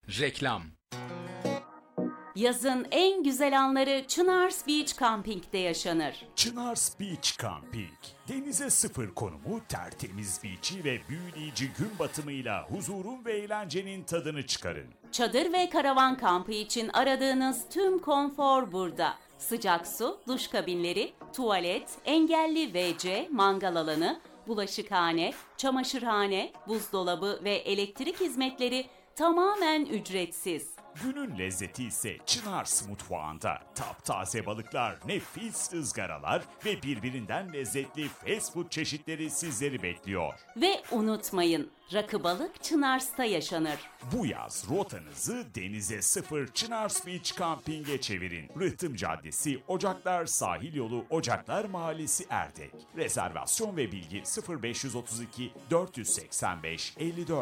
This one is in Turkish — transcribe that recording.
Reklam. Yazın en güzel anları Çınars Beach Camping'de yaşanır. Çınars Beach Camping. Denize sıfır konumu, tertemiz beach'i ve büyüleyici gün batımıyla huzurun ve eğlencenin tadını çıkarın. Çadır ve karavan kampı için aradığınız tüm konfor burada. Sıcak su, duş kabinleri, tuvalet, engelli WC, mangal alanı, bulaşıkhane, çamaşırhane, buzdolabı ve elektrik hizmetleri tamamen ücretsiz. Günün lezzeti ise Çınars mutfağında. Taptaze balıklar, nefis ızgaralar ve birbirinden lezzetli fast food çeşitleri sizleri bekliyor. Ve unutmayın, rakı balık Çınars'ta yaşanır. Bu yaz rotanızı denize sıfır Çınars Beach Camping'e çevirin. Rıhtım Caddesi, Ocaklar Sahil Yolu, Ocaklar Mahallesi, Erdek. Rezervasyon ve bilgi 0532 485 54